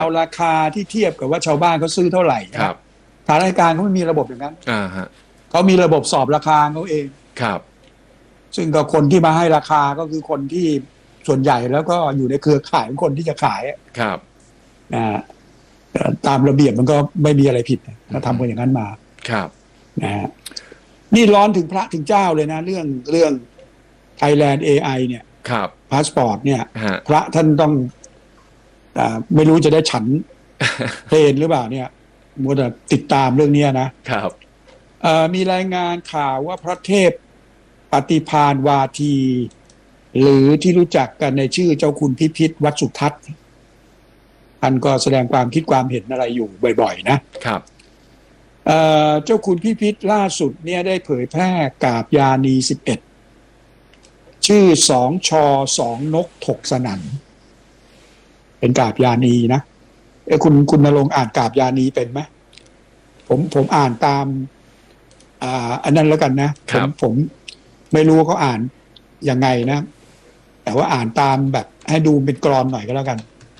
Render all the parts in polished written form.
เอาราคาที่เทียบกับว่าชาวบ้านเขาซื้อเท่าไหร่ครับทางราชการเขาไม่มีระบบอย่างนั้นฮะเขามีระบบสอบราคาเขาเองครับซึ่งก็คนที่มาให้ราคาก็คือคนที่ส่วนใหญ่แล้วก็อยู่ในเครือข่ายของคนที่จะขายครับนะตามระเบียบมันก็ไม่มีอะไรผิดถ้าทำกันอย่างนั้นมาครับนะฮะนี่ร้อนถึงพระถึงเจ้าเลยนะเรื่อง Thailand AI เนี่ยครับพาสปอร์ตเนี่ยฮะพระท่านต้องไม่รู้จะได้ฉันเพลนหรือเปล่าเนี่ยมัวแต่ติดตามเรื่องนี้นะครับมีรายงานข่าวว่าพระเทพปฏิภาณวาทีหรือที่รู้จักกันในชื่อเจ้าคุณพิพิธวัดสุทัศน์ท่านก็แสดงความคิดความเห็นอะไรอยู่บ่อยๆนะครับเจ้าคุณพิพิธล่าสุดเนี่ยได้เผยแพร่กาบยานี11ชื่อ2 ชอ 2 นกถกสนั่นเป็นกาบยานีนะคุณณรงค์อ่านกาบยานีเป็นไหมผมอ่านตามอันนั้นแล้วกันนะผมไม่รู้ว่าเขาอ่านยังไงนะแต่ว่าอ่านตามแบบให้ดูเป็นกลอนหน่อยก็แล้วกัน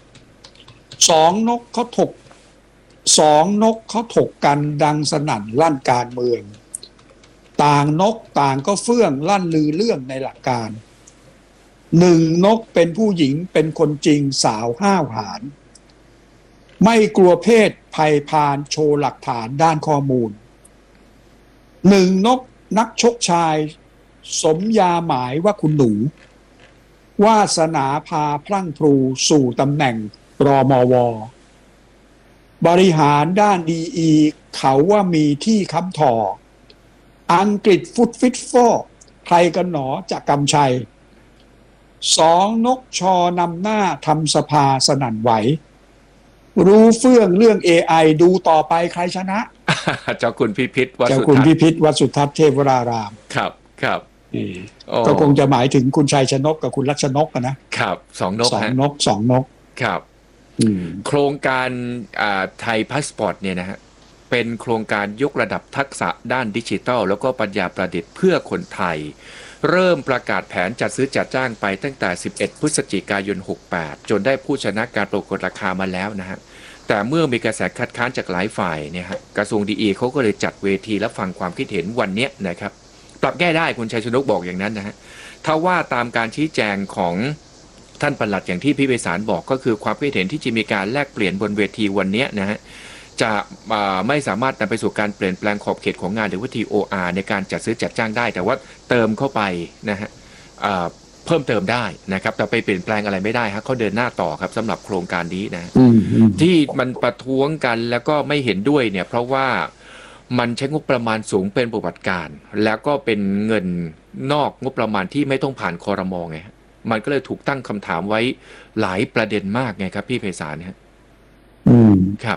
2 นกเขาถกกันดังสนั่นลั่นการเมืองต่างนกต่างก็เฟื่องลั่นลือเรื่องในหลักการ1 นกเป็นผู้หญิงเป็นคนจริงสาวห้าวหาญไม่กลัวเพศภัยพานโชว์หลักฐานด้านข้อมูล1 นกนักชกชายสมยาหมายว่าคุณหนูวาสนาพาพลั่งพลูสู่ตำแหน่งรมวบริหารด้านดีอีเขาว่ามีที่ค้ำถออังกฤษฟุตฟิตฟอใครกันหนอจะกำชัย2 นกชอนำหน้าทำสภาสนั่นไหวรู้เฟื่องเรื่อง AI ดูต่อไปใครชนะเจ้าคุณพิพิธวัดสุทัศน์เจ้าคุณพิพิธวัดสุทัศน์เทพวรารามครับครับก็คงจะหมายถึงคุณชัยชนกกับคุณรัชนกนะครับ2 นก 2 นกครับโครงการไทยพาสปอร์ตเนี่ยนะฮะเป็นโครงการยกระดับทักษะด้านดิจิทัลแล้วก็ปัญญาประดิษฐ์เพื่อคนไทยเริ่มประกาศแผนจัดซื้อจัดจ้างไปตั้งแต่11 พฤศจิกายน 68จนได้ผู้ชนะการประกวดราคามาแล้วนะฮะแต่เมื่อมีกระแสคัดค้านจากหลายฝ่ายเนี่ยฮะกระทรวงดีอีเขาก็เลยจัดเวทีและฟังความคิดเห็นวันนี้นะครับปรับแก้ได้คุณชัยชนกบอกอย่างนั้นนะฮะถ้าว่าตามการชี้แจงของท่านปลัดอย่างที่พี่ไพศาลบอกก็คือความคิดเห็นที่จะมีการแลกเปลี่ยนบนเวทีวันนี้นะฮะจะไม่สามารถนำไปสู่การเปลี่ยนแปลงขอบเขตของงานหรือว่า TOR ในการจัดซื้อจัดจ้างได้แต่ว่าเติมเข้าไปนะฮะเพิ่มเติมได้นะครับแต่ไปเปลี่ยนแปลงอะไรไม่ได้ฮะเขาเดินหน้าต่อครับสำหรับโครงการนี้นะที่มันประท้วงกันแล้วก็ไม่เห็นด้วยเนี่ยเพราะว่ามันใช้งบประมาณสูงเป็นประวัติการแล้วก็เป็นเงินนอกงบประมาณที่ไม่ต้องผ่านครม.ไงมันก็เลยถูกตั้งคำถามไว้หลายประเด็นมากไงครับพี่ไพศาลครับครับ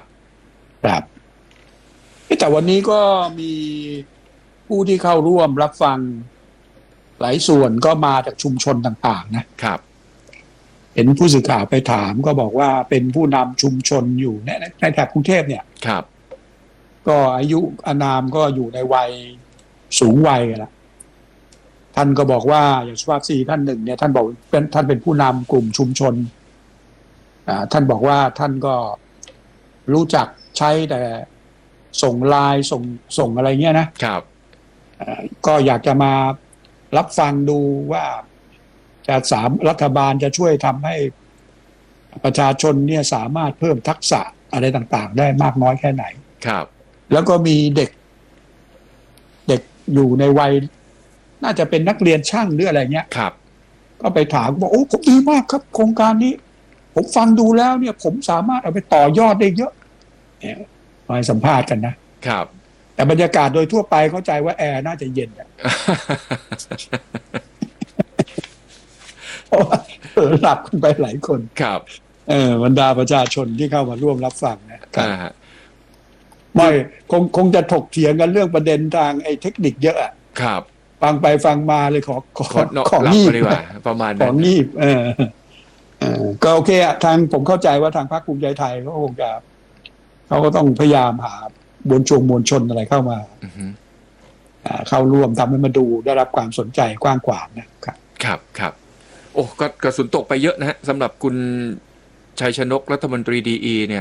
แต่วันนี้ก็มีผู้ที่เข้าร่วมรับฟังหลายส่วนก็มาจากชุมชนต่างๆนะครับเห็นผู้สื่อข่าวไปถามก็บอกว่าเป็นผู้นำชุมชนอยู่ในแถบกรุงเทพเนี่ยครับก็อายุอานามก็อยู่ในวัยสูงวัยกันละท่านก็บอกว่าอย่างสุภาพสตรีท่านหนึ่งเนี่ยท่านบอกท่านเป็นผู้นำกลุ่มชุมชนท่านบอกว่าท่านก็รู้จักใช้แต่ส่งไลน์ส่งอะไรเงี้ยนะครับก็อยากจะมารับฟังดูว่ารัฐบาลจะช่วยทำให้ประชาชนเนี่ยสามารถเพิ่มทักษะอะไรต่างๆได้มากน้อยแค่ไหนครับแล้วก็มีเด็กอยู่ในวัยน่าจะเป็นนักเรียนช่างหรืออะไรเงี้ยครับก็ไปถามว่าโอ้ผมดีมากครับโครงการนี้ผมฟังดูแล้วเนี่ยผมสามารถเอาไปต่อยอดได้เยอะมาสัมภาษณ์กันนะครับแต่บรรยากาศโดยทั่วไปเข้าใจว่าแอร์น่าจะเย็นเพราะว่าหลับกันไปหลายคนครับบรรดาประชาชนที่เข้ามาร่วมรับฟังนะครับไม่คงจะถกเถียงกันเรื่องประเด็นทางไอ้เทคนิคเยอะครับฟังไปฟังมาเลยของงีบประมาณของงีบก็โอเคทางผมเข้าใจว่าทางพรรคภูมิใจไทยเขาคงจะเขาก็ต้องพยายามหามวลชนอะไรเข้ามาเข้าร่วมทำให้มาดูได้รับความสนใจกว้างขวางนะครับครับโอ้ก็กระสุนตกไปเยอะนะฮะสำหรับคุณชัยชนกรัฐมนตรีดีอีเนี่ย